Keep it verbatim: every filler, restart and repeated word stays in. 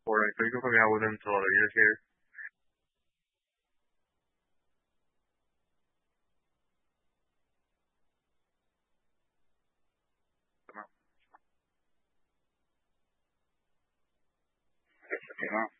or I think of out with him till other years here. Effectivement.